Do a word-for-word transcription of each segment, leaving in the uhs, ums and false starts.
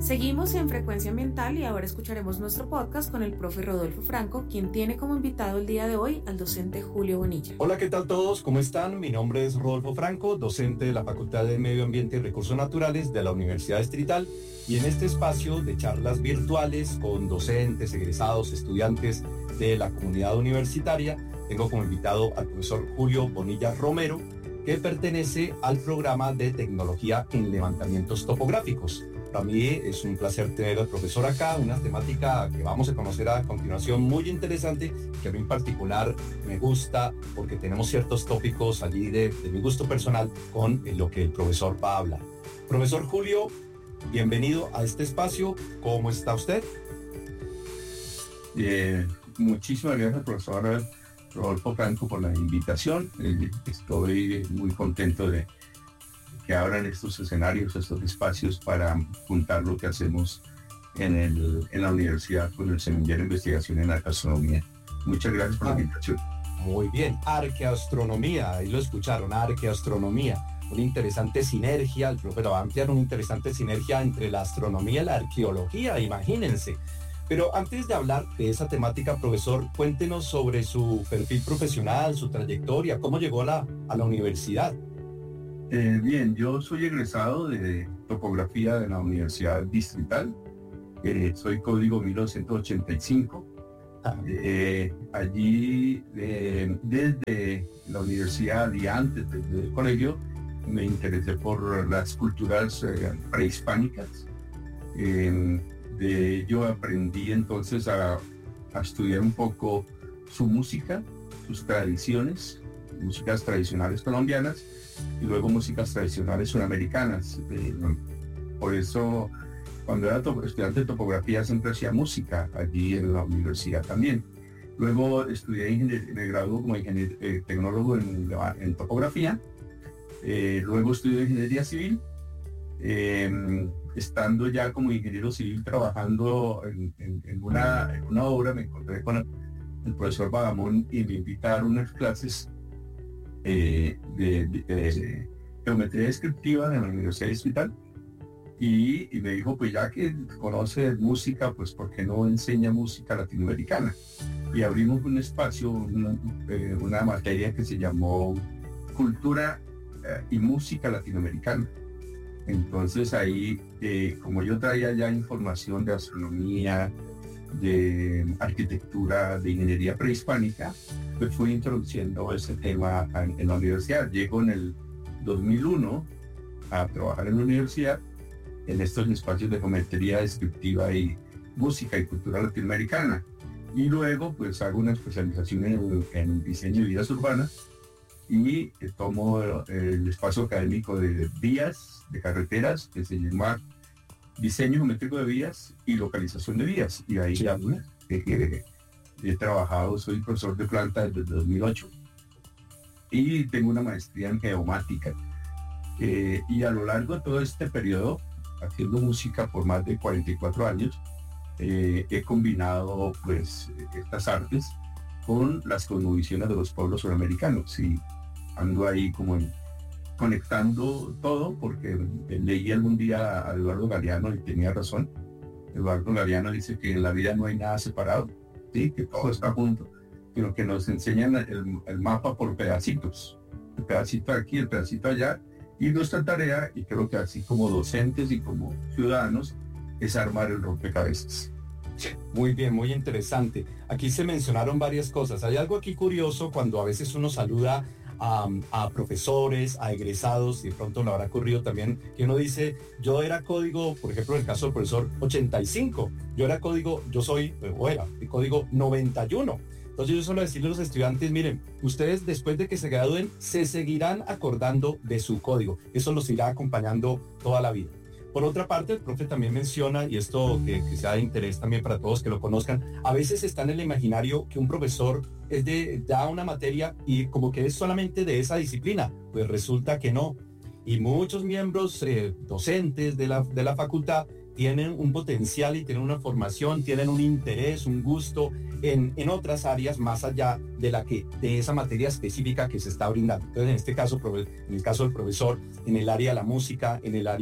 Seguimos en Frecuencia Ambiental y ahora escucharemos nuestro podcast con el profe Rodolfo Franco, quien tiene como invitado el día de hoy al docente Julio Bonilla. Hola, ¿qué tal todos? ¿Cómo están? Mi nombre es Rodolfo Franco, docente de la Facultad de Medio Ambiente y Recursos Naturales de la Universidad Distrital, y en este espacio de charlas virtuales con docentes, egresados, estudiantes de la comunidad universitaria, tengo como invitado al profesor Julio Bonilla Romero, que pertenece al programa de tecnología en levantamientos topográficos. Para mí es un placer tener al profesor acá, una temática que vamos a conocer a continuación muy interesante, que a mí en particular me gusta porque tenemos ciertos tópicos allí de, de mi gusto personal con lo que el profesor va a hablar. Profesor Julio, bienvenido a este espacio. ¿Cómo está usted? Eh, muchísimas gracias, profesor Rodolfo Franco, por la invitación. Eh, estoy muy contento de que abran estos escenarios, estos espacios para juntar lo que hacemos en, el, en la universidad con el Seminario de Investigación en Arqueastronomía. Muchas gracias por ah, la invitación. Muy bien, arqueastronomía, ahí lo escucharon, arqueastronomía. Una interesante sinergia, el profe va a ampliar una interesante sinergia entre la astronomía y la arqueología, imagínense. Pero antes de hablar de esa temática, profesor, cuéntenos sobre su perfil profesional, su trayectoria, cómo llegó a la, a la universidad. Eh, bien, yo soy egresado de topografía de la Universidad Distrital. Eh, soy código mil novecientos ochenta y cinco. Ah. Eh, allí, eh, desde la universidad y antes desde el colegio, me interesé por las culturas eh, prehispánicas. Eh, de ello aprendí entonces a, a estudiar un poco su música, sus tradiciones, músicas tradicionales colombianas, y luego músicas tradicionales suramericanas. Eh, por eso, cuando era estudiante de topografía, siempre hacía música allí en la universidad también. Luego estudié, me gradué como ingeniero, eh, tecnólogo en, en topografía. Eh, luego estudié ingeniería civil. Eh, estando ya como ingeniero civil trabajando en, en, en, una, en una obra, me encontré con el, el profesor Bagamón y me invitaron a unas clases Eh, de, de, de geometría descriptiva de la Universidad Distrital, y, y me dijo, pues ya que conoce música, pues ¿por qué no enseña música latinoamericana? Y abrimos un espacio, una, eh, una materia que se llamó Cultura eh, y Música Latinoamericana. Entonces ahí, eh, como yo traía ya información de astronomía, de arquitectura, de ingeniería prehispánica, pues fui introduciendo ese tema en, en la universidad. Llego en el dos mil uno a trabajar en la universidad en estos espacios de geometría descriptiva y música y cultura latinoamericana, y luego pues hago una especialización en, en diseño de vías urbanas y eh, tomo el espacio académico de vías, de carreteras, que se llama diseño geométrico de vías y localización de vías, y ahí ya pues, eh, eh, he trabajado, soy profesor de planta desde el dos mil ocho y tengo una maestría en geomática, eh, y a lo largo de todo este periodo, haciendo música por más de cuarenta y cuatro años, eh, he combinado pues estas artes con las cosmovisiones de los pueblos suramericanos, y ando ahí como en, conectando todo, porque leí algún día a Eduardo Galeano y tenía razón. Eduardo Galeano dice que en la vida no hay nada separado, ¿sí? Que todo está junto, sino que nos enseñan el, el mapa por pedacitos, el pedacito aquí, el pedacito allá, y nuestra tarea, y creo que así como docentes y como ciudadanos, es armar el rompecabezas. Muy bien, muy interesante. Aquí se mencionaron varias cosas. Hay algo aquí curioso cuando a veces uno saluda a, a profesores, a egresados, y de pronto le habrá ocurrido también que uno dice, yo era código, por ejemplo, en el caso del profesor ochenta y cinco, yo era código, yo soy, o era, el código noventa y uno. Entonces yo suelo decirle a los estudiantes, miren, ustedes después de que se gradúen, se seguirán acordando de su código. Eso los irá acompañando toda la vida. Por otra parte, el profe también menciona, y esto que, que sea de interés también para todos que lo conozcan, a veces está en el imaginario que un profesor es de, da una materia y como que es solamente de esa disciplina. Pues resulta que no. Y muchos miembros eh, docentes de la, de la facultad tienen un potencial y tienen una formación, tienen un interés, un gusto en, en otras áreas más allá de la que de esa materia específica que se está brindando. Entonces, en este caso, en el caso del profesor, en el área de la música, en el área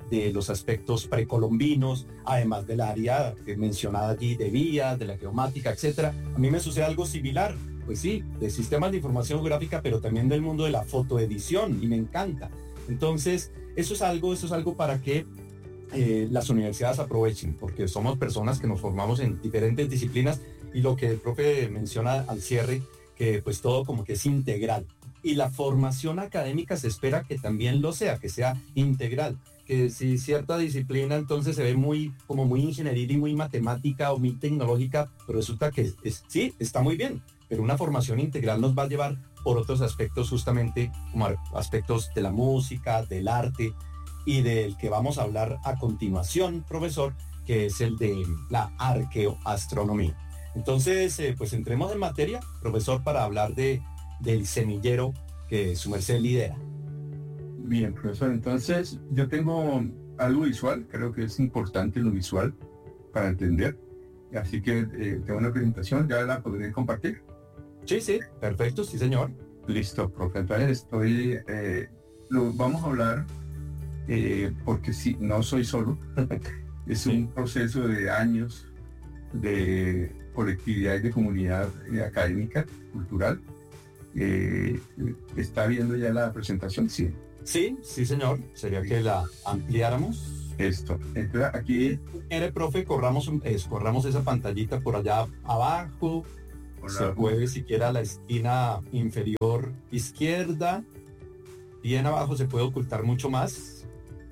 de los aspectos precolombinos, además del área mencionada allí de vías, de la geomática, etcétera. A mí me sucede algo similar, pues sí, de sistemas de información geográfica, pero también del mundo de la fotoedición, y me encanta. Entonces, eso es algo, eso es algo para que eh, las universidades aprovechen, porque somos personas que nos formamos en diferentes disciplinas, y lo que el profe menciona al cierre, que pues todo como que es integral. Y la formación académica se espera que también lo sea, que sea integral. Que si cierta disciplina entonces se ve muy como muy ingenieril y muy matemática o muy tecnológica, pero resulta que es, sí, está muy bien, pero una formación integral nos va a llevar por otros aspectos, justamente como aspectos de la música, del arte y del que vamos a hablar a continuación, profesor, que es el de la arqueoastronomía. Entonces, eh, pues entremos en materia, profesor, para hablar de, del semillero que su merced lidera. Bien, profesor, entonces yo tengo algo visual, creo que es importante lo visual para entender, así que eh, tengo una presentación, ¿ya la podré compartir? Sí, sí, perfecto, sí señor. Listo, profe, entonces estoy, eh, lo vamos a hablar, eh, porque sí, no soy solo, es sí. un proceso de años de colectividad y de comunidad eh, académica, cultural. Eh, ¿Está viendo ya la presentación? Sí. Sí, sí señor, sería que la ampliáramos. Esto, entonces aquí... Mire, profe, corramos, eh, corramos esa pantallita por allá abajo, Hola. Se puede siquiera a la esquina inferior izquierda, bien abajo se puede ocultar mucho más.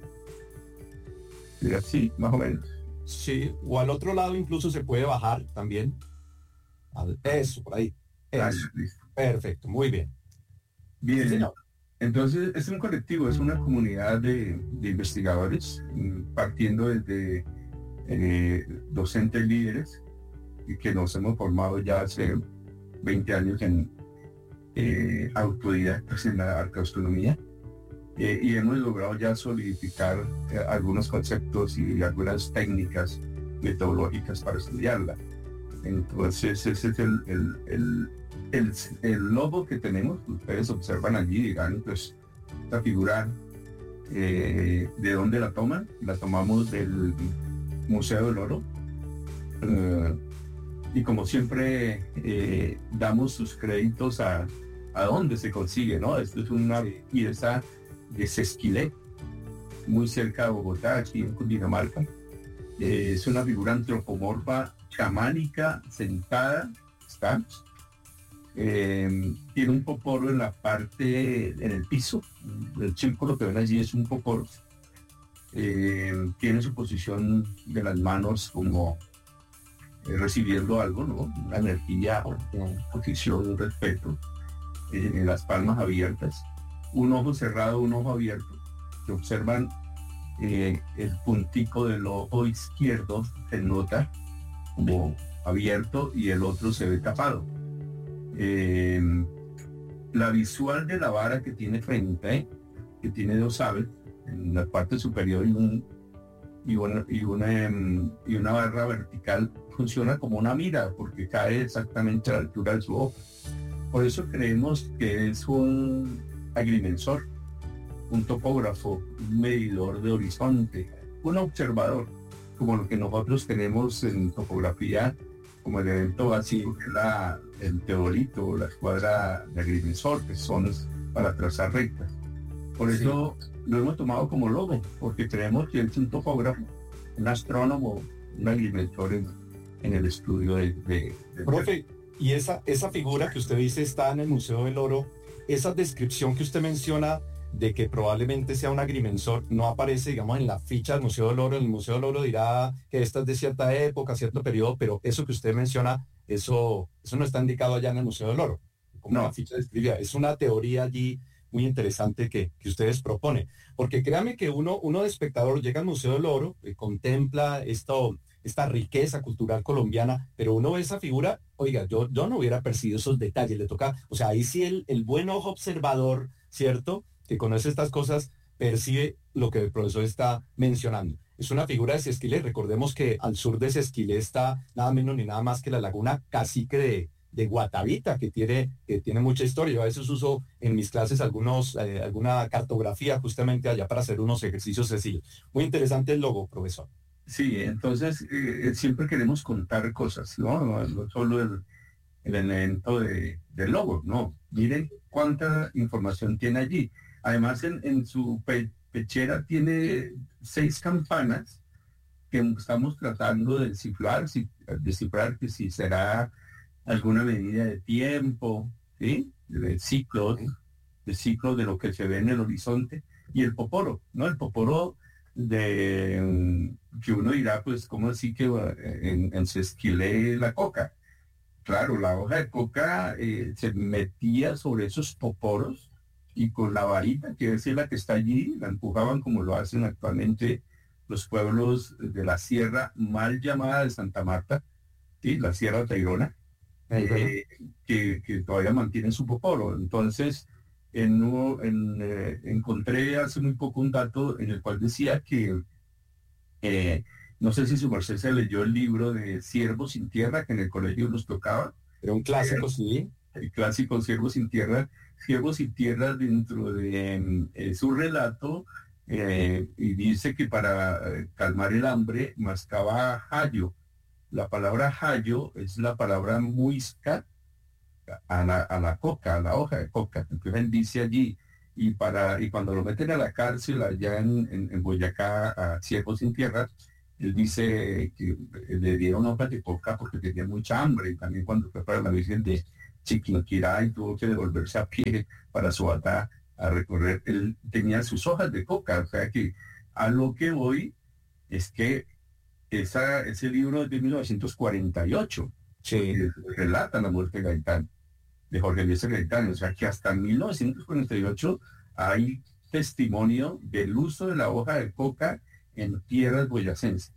Sí, así, más o menos. Sí, o al otro lado incluso se puede bajar también. Eso, por ahí. Eso. Perfecto, muy bien. Bien, sí, señor. Entonces es un colectivo, es una comunidad de, de investigadores, partiendo desde eh, docentes líderes, que nos hemos formado ya hace veinte años en eh, autodidactas en la arqueoastronomía, eh, y hemos logrado ya solidificar eh, algunos conceptos y algunas técnicas metodológicas para estudiarla. Entonces ese es el, el, el El, el logo que tenemos, ustedes observan allí, digamos, pues esta figura, eh, ¿de dónde la toman? La tomamos del Museo del Oro, eh, y como siempre eh, damos sus créditos a, a dónde se consigue, ¿no? Esto es una pieza de Sesquilé, muy cerca de Bogotá, aquí en Cundinamarca. Eh, es una figura antropomorfa chamánica sentada, ¿está? Eh, tiene un poporo en la parte, en el piso, el círculo que ven allí es un poporo. Eh, tiene su posición de las manos como eh, recibiendo algo, ¿no? Una energía, una posición, un respeto, eh, en las palmas abiertas, un ojo cerrado, un ojo abierto. Se observan eh, el puntico del ojo izquierdo se nota como abierto y el otro se ve tapado. Eh, la visual de la vara que tiene frente, que tiene dos aves, en la parte superior y, un, y, una, y, una, y una barra vertical, funciona como una mira porque cae exactamente a la altura de su ojo. Por eso creemos que es un agrimensor, un topógrafo, un medidor de horizonte, un observador, como lo que nosotros tenemos en topografía como el evento básico, que es la, el teodolito o la escuadra de agrimensor, que son para trazar rectas. Por eso sí. Lo hemos tomado como logo, porque creemos que es un topógrafo, un astrónomo, un agrimensor en, en el estudio de... de, de Profe, y esa, esa figura que usted dice está en el Museo del Oro, esa descripción que usted menciona de que probablemente sea un agrimensor, no aparece, digamos, en la ficha del Museo del Oro. El Museo del Oro dirá que esta es de cierta época, cierto periodo, pero eso que usted menciona, eso, eso no está indicado allá en el Museo del Oro, como no. Una ficha describida. Es una teoría allí muy interesante que, que ustedes proponen. Porque créame que uno, uno de espectador llega al Museo del Oro, eh, contempla esto, esta riqueza cultural colombiana, pero uno ve esa figura, oiga, yo, yo no hubiera percibido esos detalles, le toca, o sea, ahí sí el, el buen ojo observador, ¿cierto?, que conoce estas cosas, percibe lo que el profesor está mencionando. Es una figura de Sesquilé. Recordemos que al sur de Sesquilé está nada menos ni nada más que la laguna Cacique de, de Guatavita, que tiene, que tiene mucha historia. Yo a veces uso en mis clases algunos, eh, alguna cartografía justamente allá para hacer unos ejercicios sencillos. Muy interesante el logo, profesor. Sí, entonces eh, siempre queremos contar cosas, ¿no? No, no solo el, el elemento de, del logo, no. Miren cuánta información tiene allí. Además, en, en su pe pechera tiene seis campanas que estamos tratando de descifrar, si, descifrar que si será alguna medida de tiempo, ¿sí? De ciclo, de ciclo de lo que se ve en el horizonte. Y el poporo, ¿no? El poporo de que uno dirá, pues, ¿cómo así que en, en se esquile la coca? Claro, la hoja de coca eh, se metía sobre esos poporos y con la varita, que es la que está allí, la empujaban como lo hacen actualmente los pueblos de la sierra mal llamada de Santa Marta, ¿sí? La Sierra Tayrona, eh, que, que todavía mantienen su poporo. Entonces, en, en, eh, encontré hace muy poco un dato en el cual decía que, eh, no sé si su merced se leyó el libro de Ciervos sin Tierra, que en el colegio nos tocaba. Era un clásico, eh, sí. El clásico Ciervos sin Tierra. Ciervos sin Tierra dentro de eh, su relato, eh, y dice que para eh, calmar el hambre mascaba jayo. La palabra jayo es la palabra muisca a la, a la coca, a la hoja de coca. Entonces él dice allí, y para y cuando lo meten a la cárcel allá en, en, en Boyacá, a Ciervos sin Tierra, él dice que le dieron hojas de coca porque tenía mucha hambre, y también cuando fue para la Virgen de Chiquinquirá y tuvo que devolverse a pie para su bata a recorrer, él tenía sus hojas de coca. O sea que a lo que voy es que esa, ese libro es de mil novecientos cuarenta y ocho, sí, relata la muerte de Gaitán, de Jorge Eliezer Gaitán. O sea que hasta mil novecientos cuarenta y ocho hay testimonio del uso de la hoja de coca en tierras boyacenses.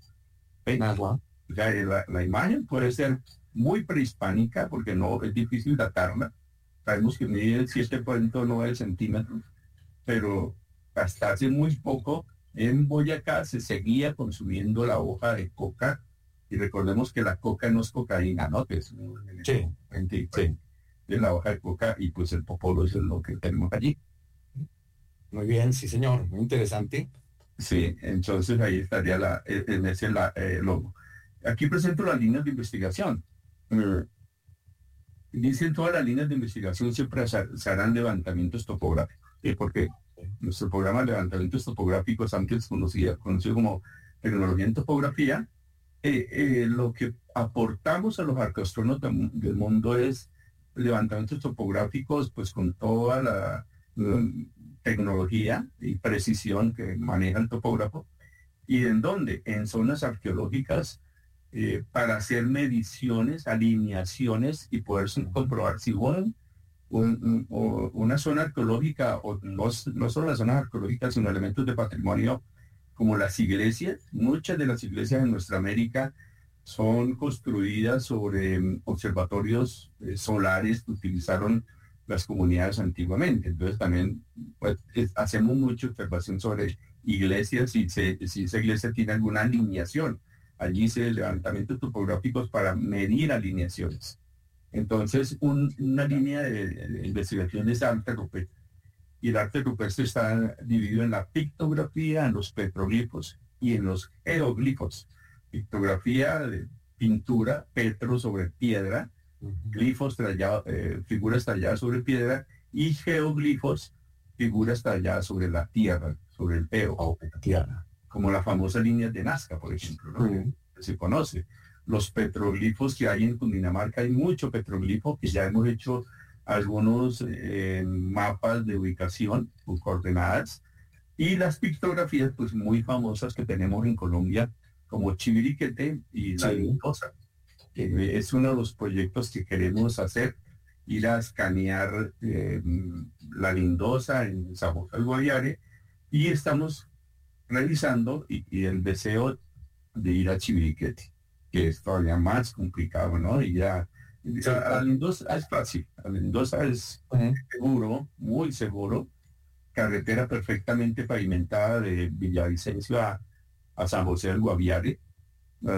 O sea, la, la imagen puede ser muy prehispánica porque no es difícil datarla. Sabemos que mide siete punto nueve centímetros, pero hasta hace muy poco en Boyacá se seguía consumiendo la hoja de coca, y recordemos que la coca no es cocaína, ¿no? Que es un sí, sí, de la hoja de coca, y pues el popolo es lo que tenemos allí. Muy bien, sí señor, muy interesante. Sí, entonces ahí estaría la, en ese la, eh, logo. Aquí presento las líneas de investigación. Uh, dicen todas las líneas de investigación siempre se, se harán levantamientos topográficos, ¿sí? Porque nuestro programa de levantamientos topográficos, antes conocido, conocido como tecnología en topografía, eh, eh, lo que aportamos a los arqueoastrónomos del mundo es levantamientos topográficos, pues con toda la, la tecnología y precisión que maneja el topógrafo. ¿Y en dónde? En zonas arqueológicas, eh, para hacer mediciones, alineaciones y poder comprobar si un, un, un, una zona arqueológica, o no, no solo las zonas arqueológicas, sino elementos de patrimonio como las iglesias. Muchas de las iglesias en nuestra América son construidas sobre um, observatorios eh, solares que utilizaron las comunidades antiguamente. Entonces también pues, es, hacemos mucha observación sobre iglesias, y se, si esa iglesia tiene alguna alineación. Allí se levantamientos topográficos para medir alineaciones. Entonces un, una línea de, de investigación es arte rupestre. Y el arte rupestre está dividido en la pictografía, en los petroglifos y en los geoglifos. Pictografía de pintura, petro sobre piedra, glifos tallados, eh, figuras talladas sobre piedra, y geoglifos, figuras talladas sobre la tierra, sobre el peo, o la tierra, como la famosa línea de Nazca, por ejemplo, ¿no? Uh-huh. Que se conoce. Los petroglifos que hay en Cundinamarca, hay mucho petroglifo, que ya hemos hecho algunos eh, mapas de ubicación con coordenadas, y las pictografías pues muy famosas que tenemos en Colombia, como Chiviriquete y La Lindosa. Eh, es uno de los proyectos que queremos hacer, ir a escanear eh, La Lindosa en San José del Guaviare, y estamos realizando y, y el deseo de ir a Chiviriquete, que es todavía más complicado, ¿no? Y ya a, a La Lindosa es fácil, a La Lindosa es uh-huh. seguro, muy seguro, carretera perfectamente pavimentada de Villavicencio a, a San José del Guaviare. Uh,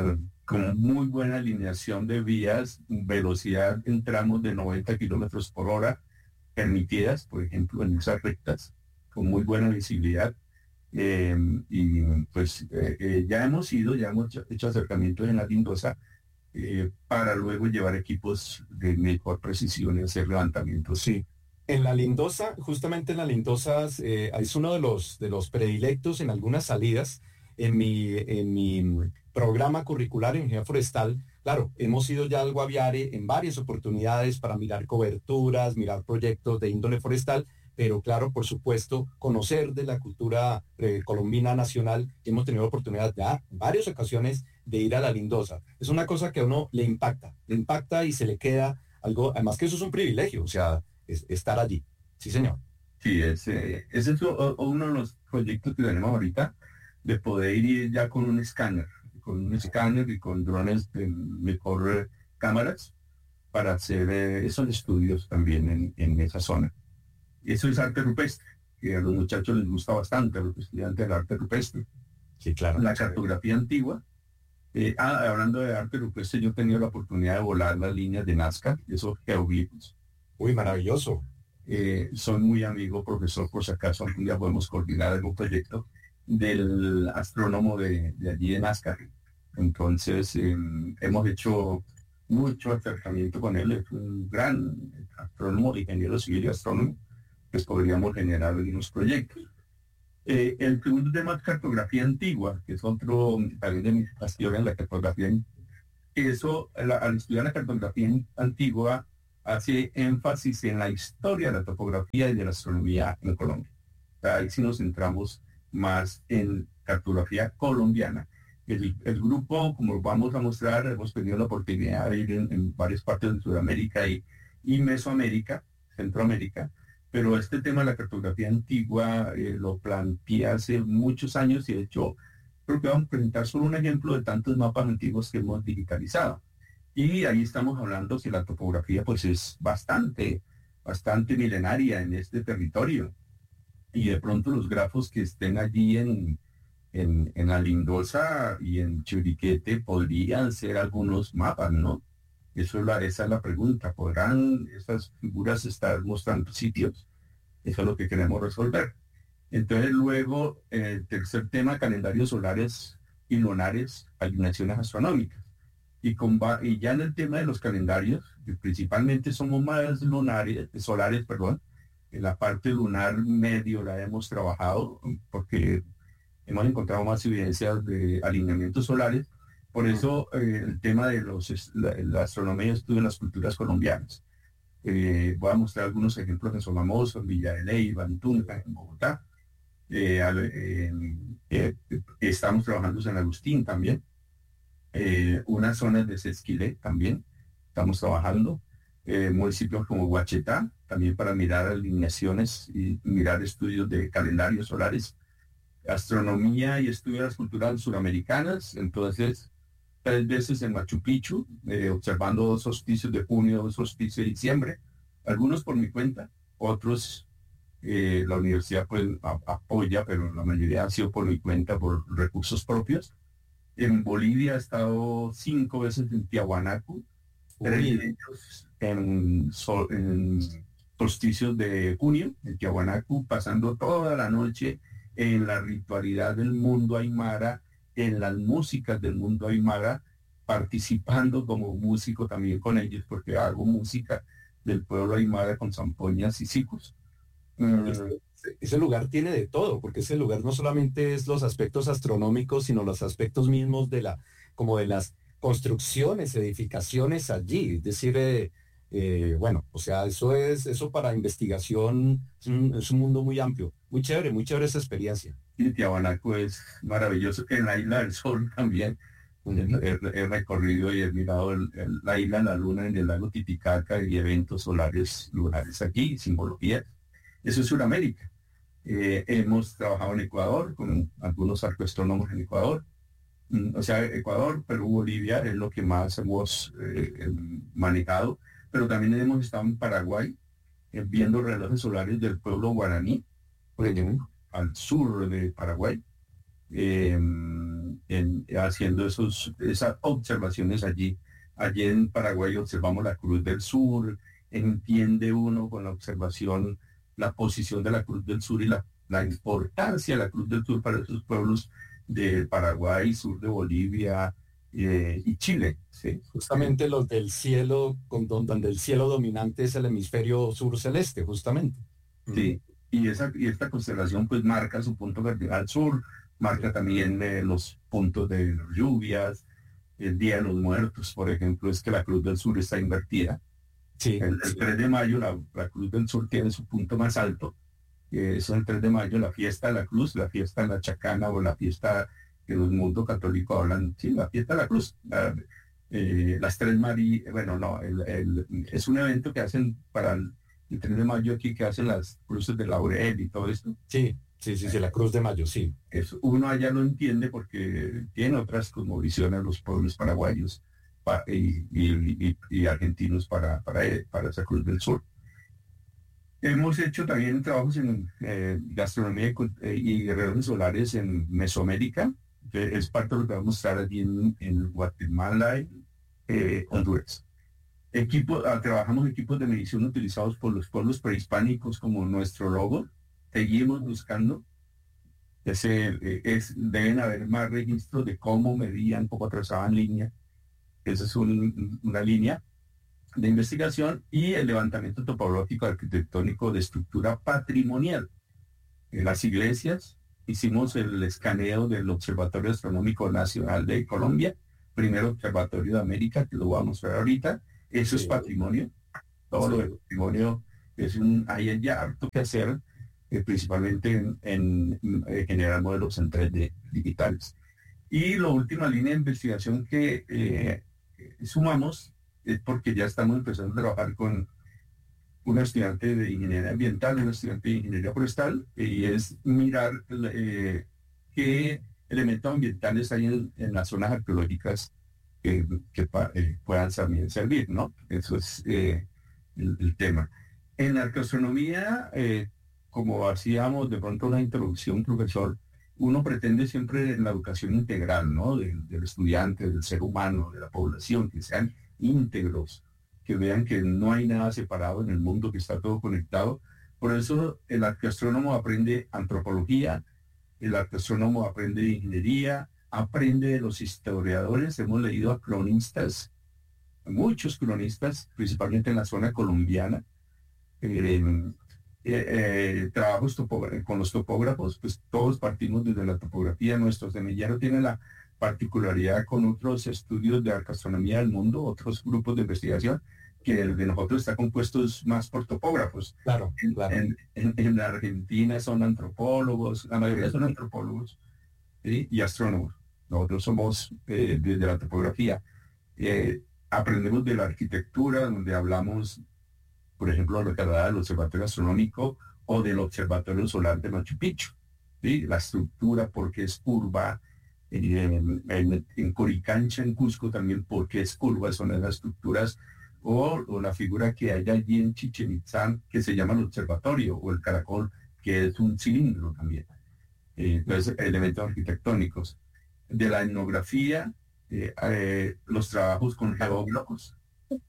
con muy buena alineación de vías, velocidad en tramos de noventa kilómetros por hora permitidas, por ejemplo, en esas rectas, con muy buena visibilidad. Eh, y pues eh, eh, ya hemos ido, ya hemos hecho acercamientos en la Lindosa eh, para luego llevar equipos de mejor precisión y hacer levantamientos. Sí. En la Lindosa, justamente en la Lindosa, eh, es uno de los, de los predilectos en algunas salidas. En mi, en mi programa curricular en ingeniería forestal, claro, hemos ido ya al Guaviare en varias oportunidades para mirar coberturas, mirar proyectos de índole forestal, pero claro, por supuesto, conocer de la cultura eh, colombina nacional. Hemos tenido la oportunidad ya en varias ocasiones de ir a la Lindosa. Es una cosa que a uno le impacta, le impacta y se le queda algo, además que eso es un privilegio, o sea, es, estar allí. Sí, señor. Sí, ese, ese es uno de los proyectos que tenemos ahorita, de poder ir ya con un escáner, con un escáner y con drones de mejor eh, cámaras para hacer eh, esos estudios también en, en esa zona. Eso es arte rupestre, que a los muchachos les gusta bastante, a los estudiantes del arte rupestre. Sí, claro. La cartografía antigua. Eh, ah, hablando de arte rupestre, yo he tenido la oportunidad de volar las líneas de Nazca, esos geoglifos. Uy, maravilloso. Eh, soy muy amigo, profesor, por si acaso algún día podemos coordinar algún proyecto del astrónomo de, de allí de Nazca. Entonces, eh, hemos hecho mucho acercamiento con él. Es un gran astrónomo, ingeniero civil y astrónomo. Pues podríamos generar algunos proyectos. Eh, el segundo tema es cartografía antigua, que es otro también de mis pasiones, la cartografía. Eso, la, al estudiar la cartografía antigua, hace énfasis en la historia de la topografía y de la astronomía en Colombia. O sea, ahí sí nos centramos más en cartografía colombiana. El, el grupo, como vamos a mostrar, hemos tenido la oportunidad de ir en, en varias partes de Sudamérica y, y Mesoamérica, Centroamérica, pero este tema de la cartografía antigua eh, lo planteé hace muchos años y de hecho creo que vamos a presentar solo un ejemplo de tantos mapas antiguos que hemos digitalizado. Y ahí estamos hablando que la topografía pues es bastante, bastante milenaria en este territorio. Y de pronto los grafos que estén allí en, en, en la Lindosa y en Churiquete podrían ser algunos mapas, ¿no? Eso es la, esa es la pregunta. ¿Podrán esas figuras estar mostrando sitios? Eso es lo que queremos resolver. Entonces luego, el tercer tema, calendarios solares y lunares, alineaciones astronómicas. Y, con, y ya en el tema de los calendarios, principalmente somos más lunares, solares, perdón, en la parte lunar medio la hemos trabajado porque hemos encontrado más evidencias de alineamientos solares. Por eso eh, el tema de los, la, la astronomía estudia en las culturas colombianas. Eh, voy a mostrar algunos ejemplos en Sogamoso, en Villa de Leyva, en Tunja, en Bogotá. Eh, eh, eh, estamos trabajando en San Agustín también. Eh, unas zonas de Sesquilé también estamos trabajando. Eh, municipios como Guachetá, también para mirar alineaciones y mirar estudios de calendarios solares. Astronomía y estudios culturales suramericanas. Entonces, tres veces en Machu Picchu, eh, observando dos solsticios de junio, dos solsticios de diciembre, algunos por mi cuenta, otros eh, la universidad pues a, apoya, pero la mayoría ha sido por mi cuenta, por recursos propios. En Bolivia he estado cinco veces en Tiahuanaco, tres de ellos en, sol, en solsticios de junio, en Tiahuanaco, pasando toda la noche en la ritualidad del mundo aymara, en las músicas del mundo aymara, participando como músico también con ellos, porque hago música del pueblo aymara con zampoñas y sicus. Mm. Ese lugar tiene de todo, porque ese lugar no solamente es los aspectos astronómicos, sino los aspectos mismos de la, como de las construcciones, edificaciones allí. Es decir, eh, eh, bueno, o sea, eso es, eso para investigación es un, es un mundo muy amplio. Muy chévere, muy chévere esa experiencia. Y Tiahuanaco es maravilloso. En la Isla del Sol también. Uh-huh. he, he recorrido y he mirado el, el, la isla, la luna en el lago Titicaca y eventos solares lunares aquí, simbologías. Eso es Sudamérica. Eh, hemos trabajado en Ecuador con algunos arcoastrónomos en Ecuador. Mm, o sea, Ecuador, Perú, Bolivia es lo que más hemos eh, manejado. Pero también hemos estado en Paraguay eh, viendo relojes solares del pueblo guaraní, por ejemplo, al sur de Paraguay. Eh, en, haciendo esos, esas observaciones allí. Allí en Paraguay observamos la Cruz del Sur, entiende uno con la observación la posición de la Cruz del Sur y la, la importancia de la Cruz del Sur para esos pueblos de Paraguay, sur de Bolivia eh, y Chile. ¿Sí? Justamente los del cielo, con, donde el cielo dominante es el hemisferio sur celeste, justamente. Sí, y, esa, y esta constelación pues marca su punto cardinal sur, marca también eh, los puntos de lluvias, el Día de los Muertos, por ejemplo, es que la Cruz del Sur está invertida. Sí, el, el sí. tres de mayo la, la Cruz del Sur tiene su punto más alto. Eh, eso es el tres de mayo, la fiesta de la Cruz, la fiesta de la Chacana o la fiesta que los mundos católicos hablan, sí, la fiesta de la Cruz. La, eh, las tres Marías, bueno, no, el, el, es un evento que hacen para el, el tres de mayo aquí, que hacen las cruces de Laurel y todo esto. Sí, sí, sí, sí, la Cruz de Mayo, sí. Eso, uno allá lo entiende porque tiene otras cosmovisiones los pueblos paraguayos pa, y, y, y, y argentinos para, para, para esa Cruz del Sur. Hemos hecho también trabajos en eh, gastronomía y, y relojes solares en Mesoamérica, que es parte de lo que vamos a mostrar allí en, en Guatemala y eh, Honduras. Equipo, ah, trabajamos equipos de medición utilizados por los pueblos prehispánicos como nuestro logo. Seguimos buscando. Ese, es, deben haber más registros de cómo medían, cómo trazaban línea. Esa es un, una línea de investigación y el levantamiento topológico arquitectónico de estructura patrimonial. En las iglesias hicimos el escaneo del Observatorio Astronómico Nacional de Colombia, primer observatorio de América, que lo vamos a mostrar ahorita. Eso sí. Es patrimonio. Todo sí. Lo de patrimonio es un, hay ya harto que hacer, eh, principalmente en, en, en eh, generar modelos en tres D digitales. Y la última línea de investigación que eh, sumamos es porque ya estamos empezando a trabajar con un estudiante de ingeniería ambiental, un estudiante de ingeniería forestal, y es mirar eh, qué elementos ambientales hay en, en las zonas arqueológicas que, que eh, puedan también servir, ¿no? Eso es eh, el, el tema. En la arqueoastronomía, eh, como hacíamos de pronto una introducción, profesor, uno pretende siempre en la educación integral, ¿no? Del, del estudiante, del ser humano, de la población, que sean íntegros, que vean que no hay nada separado en el mundo, que está todo conectado. Por eso el arqueoastrónomo aprende antropología, el arqueoastrónomo aprende ingeniería, aprende de los historiadores. Hemos leído a cronistas, muchos cronistas, principalmente en la zona colombiana. Eh, eh, eh, trabajos con los topógrafos, pues todos partimos desde la topografía. Nuestro semillero tiene la particularidad con otros estudios de arqueoastronomía del mundo, otros grupos de investigación, que el de nosotros está compuesto más por topógrafos. Claro, claro. En, en, en la Argentina son antropólogos, la mayoría son antropólogos, ¿sí? Y astrónomos. Nosotros somos eh, desde la topografía. Eh, aprendemos de la arquitectura, donde hablamos, por ejemplo, lo que hablaba del observatorio astronómico o del observatorio solar de Machu Picchu, ¿sí? La estructura, porque es curva. En, en, en Coricancha, en Cusco también, porque es curva, son las estructuras, o, o la figura que hay allí en Chichén Itzá, que se llama el observatorio, o el caracol, que es un cilindro también. Eh, entonces, elementos arquitectónicos. De la etnografía, eh, eh, los trabajos con geólogos,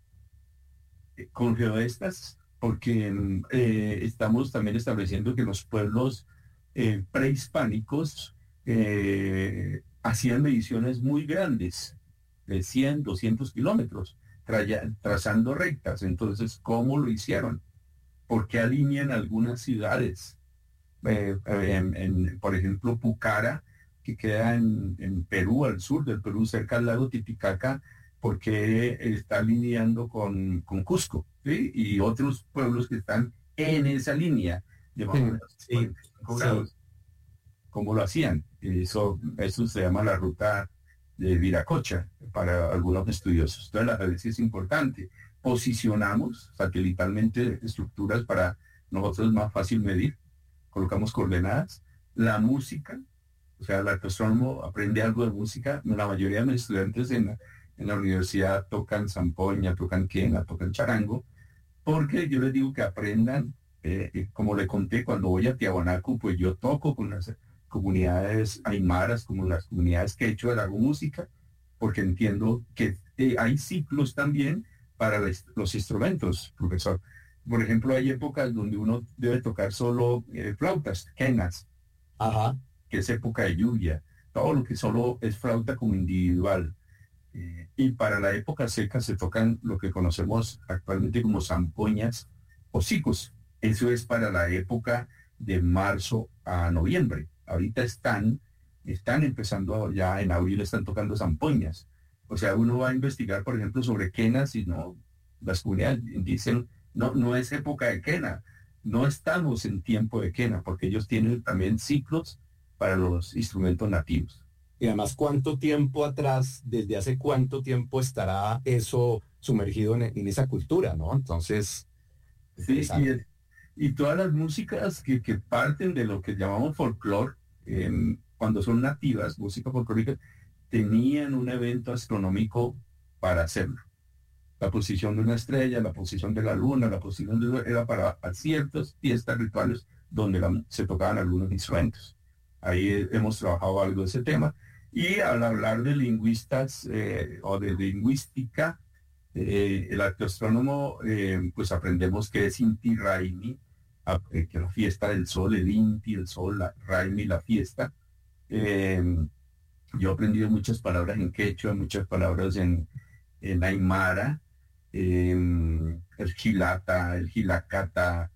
eh, con geodestas, porque eh, estamos también estableciendo que los pueblos eh, prehispánicos eh, hacían mediciones muy grandes, de cien, doscientos kilómetros, tra- trazando rectas. Entonces, ¿cómo lo hicieron? ¿Por qué alinean algunas ciudades? Eh, en, en, por ejemplo, Pucara, que queda en, en Perú, al sur del Perú, cerca del lago Titicaca, ¿por qué está alineando con, con Cusco? ¿Sí? Y otros pueblos que están en esa línea de más o menos sí, cuarenta y cinco grados. Sí. ¿Cómo lo hacían? Eso, eso se llama la ruta de Viracocha para algunos estudiosos. Entonces, la red es importante. Posicionamos satelitalmente estructuras para nosotros más fácil medir. Colocamos coordenadas. La música, o sea, el arqueoastrónomo aprende algo de música. La mayoría de mis estudiantes en la, en la universidad tocan zampoña, tocan quena, tocan charango, porque yo les digo que aprendan, eh, como le conté, cuando voy a Tiahuanaco, pues yo toco con las comunidades aymaras como las comunidades quechua, hago música, porque entiendo que eh, hay ciclos también para les, los instrumentos, profesor. Por ejemplo, hay épocas donde uno debe tocar solo eh, flautas, quenas, Ajá. que es época de lluvia, todo lo que solo es flauta como individual. Eh, y para la época seca se tocan lo que conocemos actualmente como zampoñas o sicos. Eso es para la época de marzo a noviembre. Ahorita están, están empezando ya en abril, están tocando zampoñas. O sea, uno va a investigar, por ejemplo, sobre quenas y no, las comunidades dicen, no, no es época de quena, no estamos en tiempo de quena, porque ellos tienen también ciclos para los instrumentos nativos. Y además, ¿cuánto tiempo atrás, desde hace cuánto tiempo estará eso sumergido en, en esa cultura, ¿no? Entonces, sí, y, y todas las músicas que, que parten de lo que llamamos folclore, eh, cuando son nativas, música folclórica, tenían un evento astronómico para hacerlo. La posición de una estrella, la posición de la luna, la posición de era para ciertas fiestas rituales donde la, se tocaban algunos instrumentos. Ahí hemos trabajado algo de ese tema. Y al hablar de lingüistas eh, o de lingüística, eh, el arqueastrónomo, eh, pues aprendemos que es Inti Raymi, eh, que la fiesta del sol, el Inti, el sol, la Raymi, la fiesta. Eh, yo he aprendido muchas palabras en quechua, muchas palabras en, en aymara, eh, el gilata, el gilacata,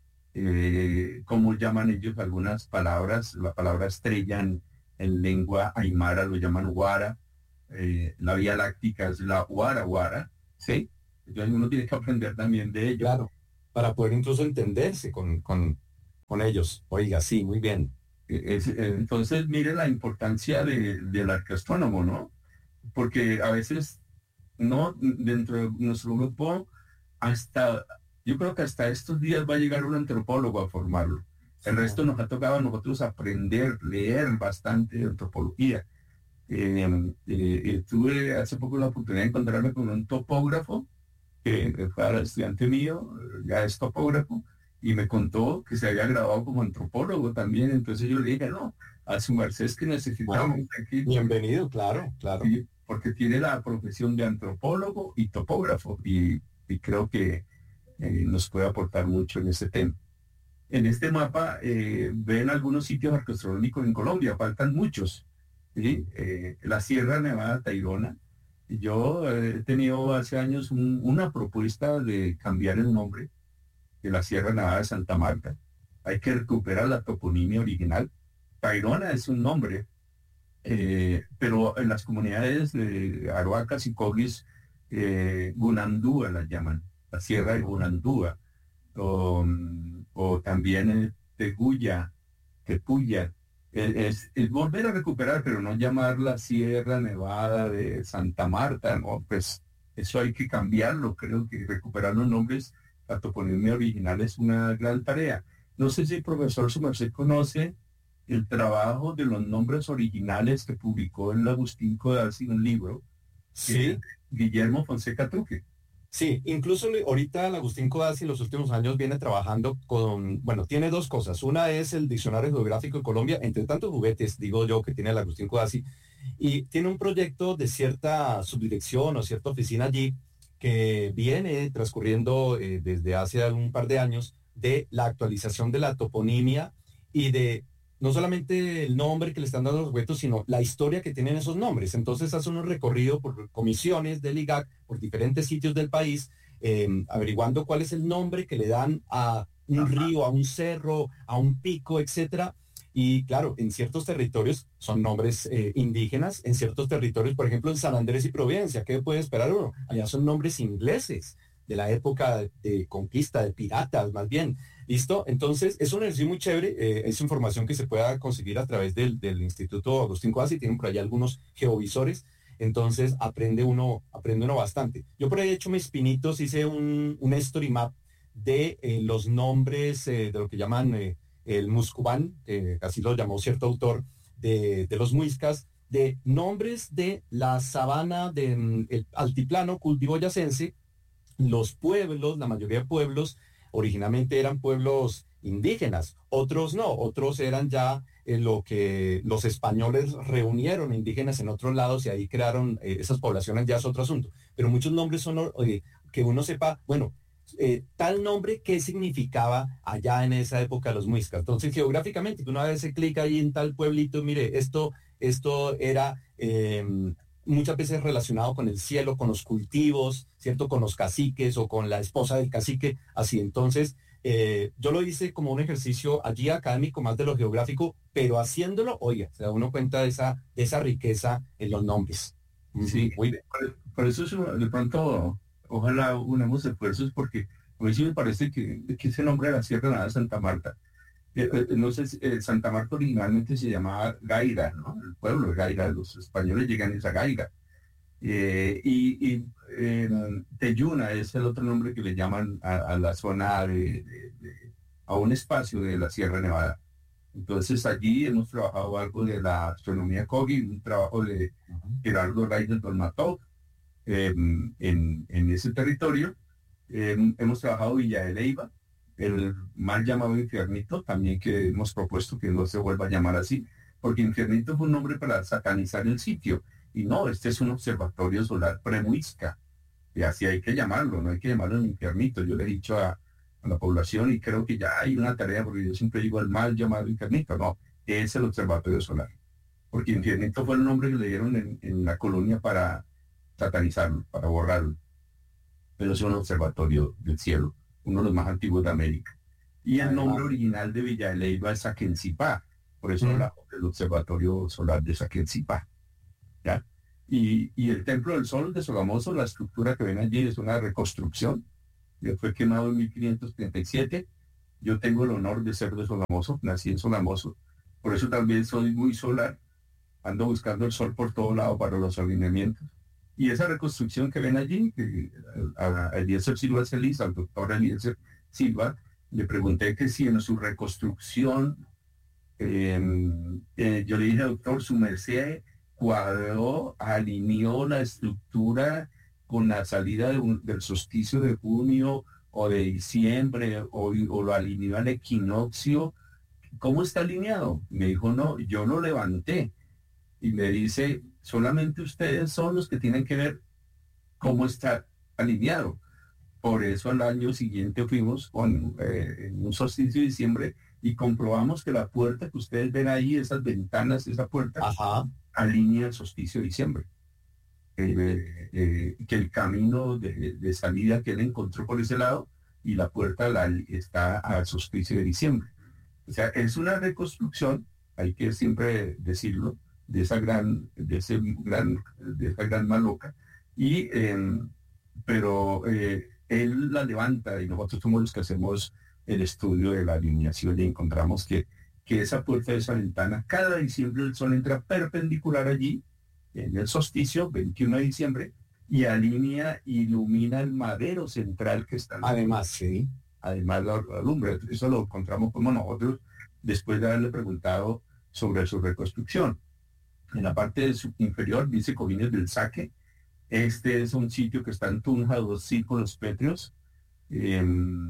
eh, ¿cómo llaman ellos algunas palabras? La palabra estrella en, en lengua aymara lo llaman huara, eh, la vía láctica es la huara huara, ¿sí? Entonces uno tiene que aprender también de ello. Claro, para poder incluso entenderse con, con, con ellos. Oiga, sí, muy bien. Es, entonces, mire la importancia de, del arqueastrónomo, ¿no? Porque a veces, no, dentro de nuestro grupo, hasta, yo creo que hasta estos días va a llegar un antropólogo a formarlo. El resto nos ha tocado a nosotros aprender, leer bastante de antropología. Eh, eh, tuve hace poco la oportunidad de encontrarme con un topógrafo, que fue estudiante mío, ya es topógrafo, y me contó que se había graduado como antropólogo también. Entonces yo le dije, no, a su merced es que necesitamos bueno, aquí. Bienvenido, claro, claro. Y, porque tiene la profesión de antropólogo y topógrafo, y, y creo que eh, nos puede aportar mucho en este tema. En este mapa eh, ven algunos sitios arqueastronómicos en Colombia, faltan muchos. ¿Sí? Eh, la Sierra Nevada Tayrona. Yo eh, he tenido hace años un, una propuesta de cambiar el nombre de la Sierra Nevada de Santa Marta. Hay que recuperar la toponimia original. Tayrona es un nombre, eh, pero en las comunidades de Aruacas y Cogis, eh, Gunandúa la llaman, la Sierra de Gunandúa, o, o también eh, Teguya, Tepuya. Es, es volver a recuperar, pero no llamar la Sierra Nevada de Santa Marta, ¿no? Pues eso hay que cambiarlo. Creo que recuperar los nombres, la toponimia original es una gran tarea. No sé si el profesor su merced conoce el trabajo de los nombres originales que publicó el Agustín Codazzi en un libro. Sí. Guillermo Fonseca Truque. Sí, incluso ahorita el Agustín Codazzi en los últimos años viene trabajando con, bueno, tiene dos cosas. Una es el Diccionario Geográfico de Colombia, entre tantos juguetes, digo yo, que tiene el Agustín Codazzi, y tiene un proyecto de cierta subdirección o cierta oficina allí que viene transcurriendo eh, desde hace un par de años de la actualización de la toponimia y de no solamente el nombre que le están dando a los objetos, sino la historia que tienen esos nombres. Entonces hace un recorrido por comisiones del I G A C, por diferentes sitios del país, eh, averiguando cuál es el nombre que le dan a un Ajá. río, a un cerro, a un pico, etcétera. Y claro, en ciertos territorios son nombres eh, indígenas, en ciertos territorios, por ejemplo, en San Andrés y Providencia, ¿qué puede esperar uno? Allá son nombres ingleses, de la época de, de conquista, de piratas, más bien. ¿Listo? Entonces, es un ejercicio muy chévere, eh, es información que se pueda conseguir a través del, del Instituto Agustín Codazzi, tienen por allá algunos geovisores, entonces aprende uno, aprende uno bastante. Yo por ahí he hecho mis pinitos, hice un, un story map de eh, los nombres eh, de lo que llaman eh, el Muscubán, eh, así lo llamó cierto autor, de, de los muiscas, de nombres de la sabana del de, altiplano cultivoyacense, los pueblos, la mayoría de pueblos, originalmente eran pueblos indígenas, otros no, otros eran ya eh, lo que los españoles reunieron indígenas en otros lados y ahí crearon eh, esas poblaciones, ya es otro asunto. Pero muchos nombres son eh, que uno sepa, bueno, eh, tal nombre, ¿qué significaba allá en esa época los muiscas? Entonces, geográficamente, que una vez se clica ahí en tal pueblito, mire, esto, esto era eh, muchas veces relacionado con el cielo, con los cultivos, ¿cierto? Con los caciques o con la esposa del cacique, así. Entonces, eh, yo lo hice como un ejercicio allí académico, más de lo geográfico, pero haciéndolo, oiga, se da uno cuenta de esa, de esa riqueza en los nombres. Sí, muy bien. Por, por eso es, de pronto, ojalá unamos esfuerzos, porque a mí sí me parece que, que ese nombre de la Sierra Nevada de Santa Marta, eh, eh, no sé, eh, Santa Marta originalmente se llamaba Gaira, ¿no? El pueblo de Gaira, los españoles llegan a esa Gaira. Eh, y y eh, Teyuna es el otro nombre que le llaman a, a la zona de, de, de, a un espacio de la Sierra Nevada. Entonces allí hemos trabajado algo de la astronomía Kogi, un trabajo de Gerardo Reyes Dolmatov eh, en, en ese territorio. Eh, hemos trabajado Villa de Leyva, el mal llamado Infiernito, también que hemos propuesto que no se vuelva a llamar así, porque Infiernito fue un nombre para satanizar el sitio. Y no, este es un observatorio solar premuisca, y así hay que llamarlo, no hay que llamarlo en Infiernito. Yo le he dicho a, a la población, y creo que ya hay una tarea, porque yo siempre digo el mal llamado Infiernito, no, es el observatorio solar, porque Infiernito fue el nombre que le dieron en, en la colonia para satanizarlo, para borrarlo, pero es un observatorio del cielo, uno de los más antiguos de América. Y el nombre original de Villa de Leyva es Saquencipá, por eso mm. hablamos del observatorio solar de Saquencipá. ¿Ya? Y, y el Templo del Sol de Sogamoso, la estructura que ven allí es una reconstrucción, que fue quemado en mil quinientos treinta y siete. Yo tengo el honor de ser de Sogamoso, nací en Sogamoso, por eso también soy muy solar, ando buscando el sol por todo lado para los alineamientos. Y esa reconstrucción que ven allí, que a, a Eliezer Silva Celis, al doctor Eliezer Silva, le pregunté que si en su reconstrucción, eh, eh, yo le dije, doctor, su merced cuadró, alineó la estructura con la salida de un, del solsticio de junio o de diciembre, o, o lo alineó al equinoccio. ¿Cómo está alineado? Me dijo, no, yo lo levanté. Y me dice, solamente ustedes son los que tienen que ver cómo está alineado. Por eso al año siguiente fuimos con eh, en un solsticio de diciembre y comprobamos que la puerta que ustedes ven ahí, esas ventanas, esa puerta, Ajá. alinea el solsticio de diciembre. Eh, eh, que el camino de, de salida que él encontró por ese lado y la puerta la, está al solsticio de diciembre. O sea, es una reconstrucción, hay que siempre decirlo, de esa gran, de ese gran, de esa gran maloca, y eh, pero eh, él la levanta y nosotros somos los que hacemos el estudio de la alineación y encontramos que, que esa puerta de esa ventana, cada diciembre el sol entra perpendicular allí, en el solsticio, veintiuno de diciembre, y alinea, ilumina el madero central que está. Además, sí. Además la, la lumbre, eso lo encontramos como nosotros, después de haberle preguntado sobre su reconstrucción. En la parte su inferior dice Cojines del Saque. Este es un sitio que está en Tunja, dos círculos pétreos, eh,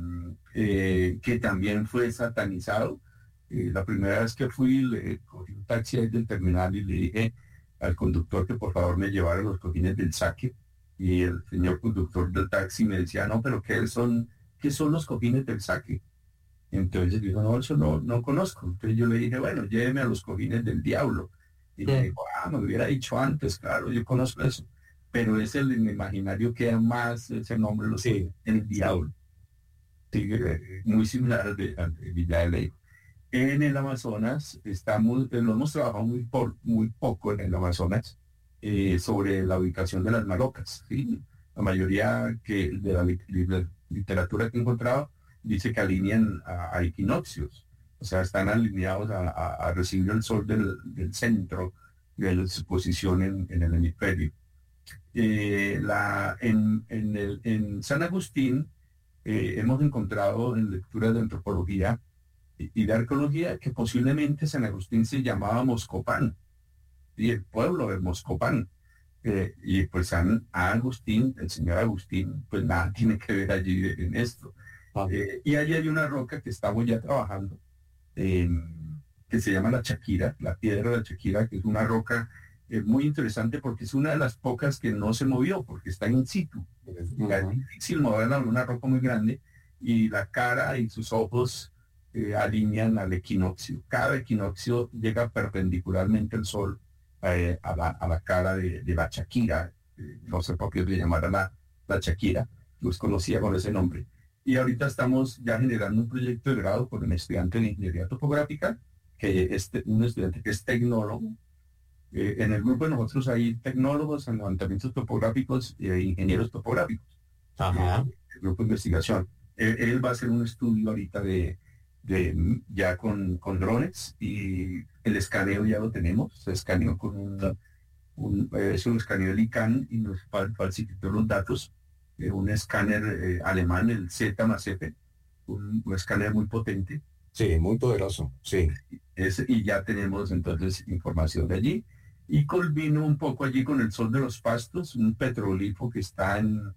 eh, que también fue satanizado. Eh, la primera vez que fui, le cogí un taxi ahí del terminal y le dije al conductor que por favor me llevara los Cojines del Saque. Y el señor conductor del taxi me decía, no, pero ¿qué son, qué son los Cojines del Saque? Entonces dijo, no, eso no, no conozco. Entonces yo le dije, bueno, lléveme a los Cojines del Diablo. Y me dijo, ah, me hubiera dicho antes, claro, yo conozco eso. Pero es el, el imaginario que más ese nombre, lo sí, el Diablo. Sí, muy similar al de, al de Villa de Leyva. En el Amazonas, estamos, lo hemos trabajado muy, por, muy poco en el Amazonas, eh, sobre la ubicación de las malocas. ¿Sí? La mayoría que de la, la literatura que he encontrado dice que alinean a, a equinoccios. O sea, están alineados a, a, a recibir el sol del, del centro de su posición en, en el hemisferio. Eh, la, en, en, el, en San Agustín eh, hemos encontrado en lecturas de antropología y, y de arqueología que posiblemente San Agustín se llamaba Moscopán, y el pueblo de Moscopán. Eh, y pues San Agustín, el señor Agustín, pues nada tiene que ver allí en esto. Ah. Eh, y allí hay una roca que estamos ya trabajando. Eh, que se llama la Chaquira, la piedra de la Chaquira, que es una roca eh, muy interesante porque es una de las pocas que no se movió, porque está in situ. Es, uh-huh. es difícil moverla, una roca muy grande, y la cara y sus ojos eh, alinean al equinoccio. Cada equinoccio llega perpendicularmente al sol eh, a, la, a la cara de, de la Chaquira. Eh, no sé por qué le llamara la, la Chaquira, los conocía con ese nombre. Y ahorita estamos ya generando un proyecto de grado con un estudiante de ingeniería topográfica, que es un estudiante que es tecnólogo. Eh, en el grupo de nosotros hay tecnólogos en levantamientos topográficos e ingenieros topográficos. Ajá. El grupo de investigación. Él, él va a hacer un estudio ahorita de, de ya con, con drones, y el escaneo ya lo tenemos. Se escaneó con un, un eh, es un escaneo del I C A N y nos falsificó los datos. Eh, un escáner eh, alemán, el Z más F, un, un escáner muy potente. Sí, muy poderoso, sí. Es, y ya tenemos entonces información de allí. Y culminó un poco allí con el Sol de los Pastos, un petroglifo que está en,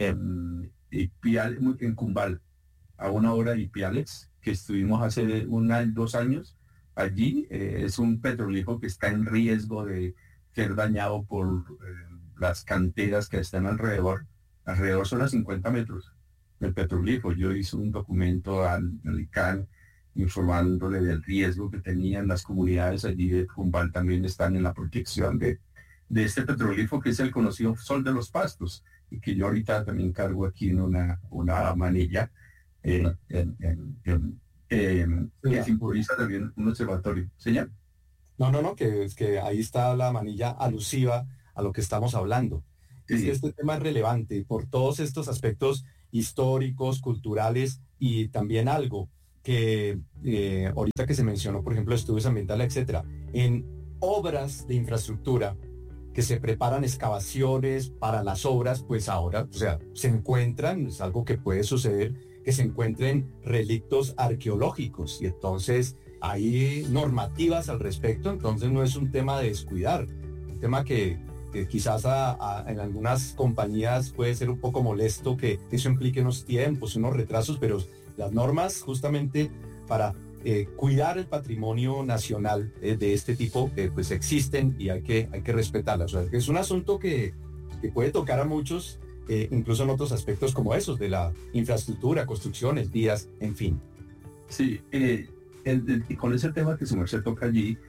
en, Ipial, en Cumbal, a una hora de Ipiales, que estuvimos hace un año, dos años. Allí eh, es un petroglifo que está en riesgo de ser dañado por eh, las canteras que están alrededor. Alrededor son a cincuenta metros del petroglifo. Yo hice un documento al, al I C A N informándole del riesgo que tenían las comunidades allí de Cumbal. También están en la protección de, de este petroglifo, que es el conocido Sol de los Pastos, y que yo ahorita también cargo aquí en una, una manilla eh, en, en, en, eh, que simboliza también un observatorio. ¿Señor? No, no, no, que, es que ahí está la manilla alusiva a lo que estamos hablando. Sí. Es que este tema es relevante por todos estos aspectos históricos, culturales, y también algo que eh, ahorita que se mencionó, por ejemplo, estudios ambientales, etcétera, en obras de infraestructura que se preparan excavaciones para las obras, pues ahora, o sea, se encuentran, es algo que puede suceder, que se encuentren relictos arqueológicos, y entonces hay normativas al respecto. Entonces no es un tema de descuidar, un tema que, que quizás a, a, en algunas compañías puede ser un poco molesto que eso implique unos tiempos, unos retrasos, pero las normas justamente para eh, cuidar el patrimonio nacional eh, de este tipo eh, pues existen, y hay que, hay que respetarlas. O sea, es un asunto que, que puede tocar a muchos, eh, incluso en otros aspectos como esos de la infraestructura, construcciones, vías, en fin. Sí, eh, el, el, con ese tema que su merced toca allí,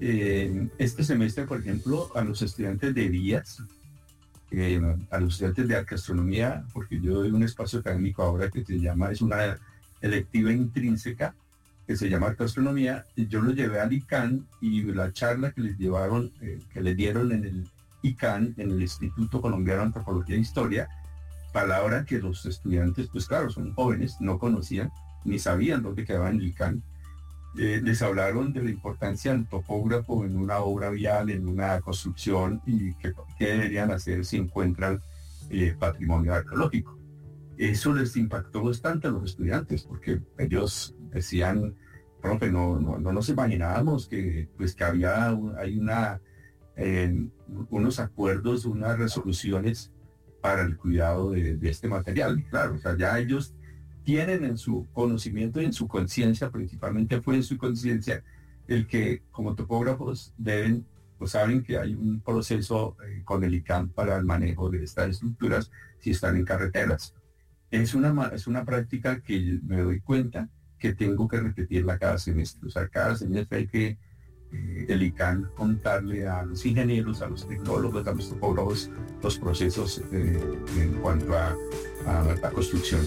eh, este semestre, por ejemplo, a los estudiantes de vías, eh, a los estudiantes de arqueastronomía, porque yo doy un espacio académico ahora que se llama, es una electiva intrínseca que se llama arqueastronomía, y yo lo llevé al I C A N, y la charla que les llevaron, eh, que les dieron en el I C A N, en el Instituto Colombiano de Antropología e Historia, palabra que los estudiantes, pues claro, son jóvenes, no conocían ni sabían dónde quedaba en el I C A N. Eh, les hablaron de la importancia del topógrafo en una obra vial, en una construcción, y qué deberían hacer si encuentran eh, patrimonio arqueológico. Eso les impactó bastante a los estudiantes, porque ellos decían, profe, no, no, no nos imaginábamos que, pues, que había hay una, eh, unos acuerdos, unas resoluciones para el cuidado de, de este material. Y claro, o sea, ya ellos tienen en su conocimiento y en su conciencia, principalmente fue en su conciencia, el que como topógrafos deben, pues saben que hay un proceso eh, con el I C A N para el manejo de estas estructuras si están en carreteras. Es una, es una práctica que me doy cuenta que tengo que repetirla cada semestre. O sea, cada semestre hay que eh, el I C A N contarle a los ingenieros, a los tecnólogos, a los topógrafos los procesos eh, en cuanto a, a la construcción.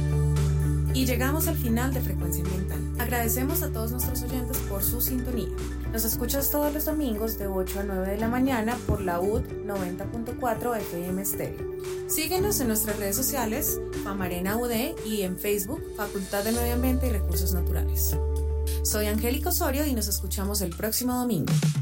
Y llegamos al final de Frecuencia Ambiental. Agradecemos a todos nuestros oyentes por su sintonía. Nos escuchas todos los domingos de ocho a nueve de la mañana por la U D noventa punto cuatro F M Stereo. Síguenos en nuestras redes sociales, Famarena U D, y en Facebook, Facultad de Medio Ambiente y Recursos Naturales. Soy Angélica Osorio y nos escuchamos el próximo domingo.